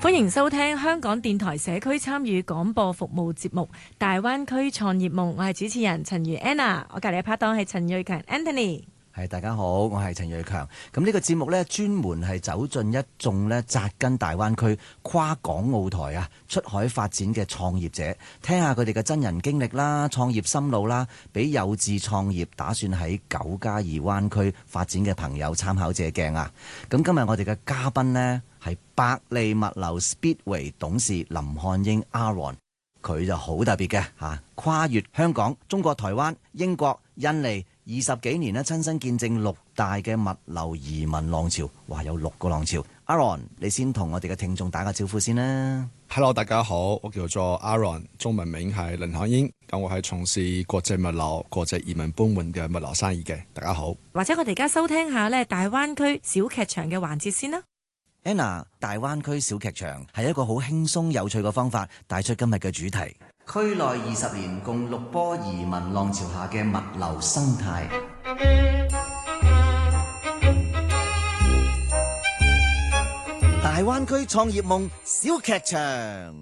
歡迎收聽香港電台社區參與廣播服務節目《大灣區創業夢》，我係主持人陳如 Anna， 我隔籬嘅拍檔係陳瑞強 Anthony。 係，大家好，我係陳瑞強。咁呢個節目呢，專門係走進一眾呢紮根大灣區、跨港澳台啊出海發展嘅創業者，聽下佢哋嘅真人經歷啦、創業心路啦，俾有志創業打算喺9+2灣區發展嘅朋友參考借鏡啊！咁今日我哋嘅嘉賓呢，係百利物流 Speedway 董事林漢英 Aaron， 佢就好特別嘅嚇，跨越香港、中國台灣、英國、印尼20幾年咧，親身見證6大嘅物流移民浪潮，哇！有6個浪潮。Aaron， 你先同我哋嘅聽眾打個招呼先啦。 Hello， 大家好，我叫做 Aaron， 中文名係林漢英，咁我係從事國際物流、國際移民搬運嘅物流生意嘅。大家好， 或者我哋而家收聽下呢大灣區小劇場嘅環節先啦。 Anna， 大灣區小劇場係一個好輕鬆有趣嘅方法，帶出今日嘅主題。區內20年共6波移民浪潮下嘅物流生態。大灣區創業夢小劇場。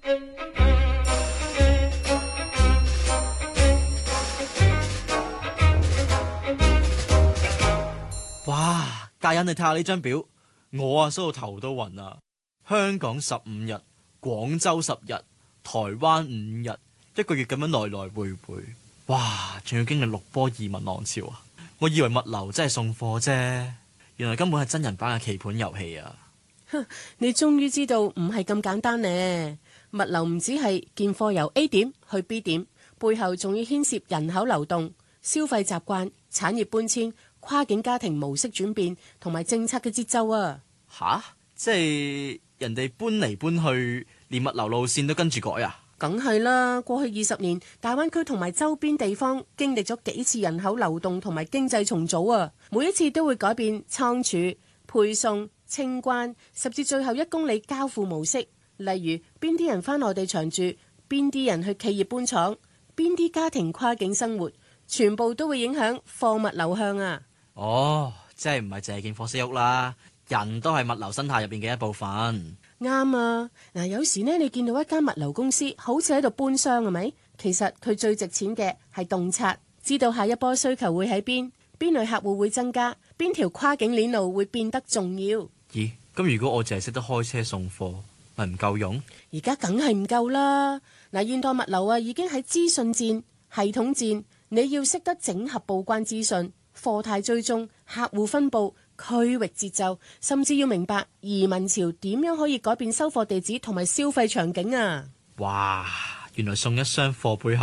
哇！家人，你睇下呢張表，我啊收到頭都暈啊！香港15日，廣州10日。台灣5日，一個月咁樣來來回回，哇！仲要經歷6波移民浪潮啊！我以為物流真係送貨啫，原來根本係真人版嘅棋盤遊戲啊！ 你終於知道唔係咁簡單呢。物流唔只係件貨由 A 點去 B 點，背後仲要牽涉人口流動、消費習慣、產業搬遷、跨境家庭模式轉變同埋政策嘅節奏啊！ 吓？即係人哋搬嚟搬去，連物流路線都跟住改啊？ 梗係啦，過去20年，大灣區同埋周邊地方經歷咗幾次人口流動同埋經濟重組啊，每一次都會改變倉儲、配送、清關，甚至最後1公里交付模式。例如邊啲人返內地長住，邊啲人去企業搬廠，邊啲家庭跨境生活，全部都會影響貨物流向啊！ 哦，即係唔係淨係件貨色喐啦，人都係物流生態入邊嘅一部分。 啱啊！嗱，有時呢，你見到一間物流公司好似喺度搬箱，係咪？其實佢最值錢嘅係洞察，知道下一波需求會喺邊類客戶會增加，邊條跨境鏈路會變得重要。 咦？咁如果我淨係識得開車送貨，咪唔夠用？ 而家梗係唔夠啦！嗱，現代物流啊，已經喺資訊戰、系統戰，你要識得整合報關資訊、貨態追蹤、客戶分佈、區域節奏，甚至要明白移民潮點樣可以改變收貨地址同埋消費場景啊！ 哇！原來送一箱貨背後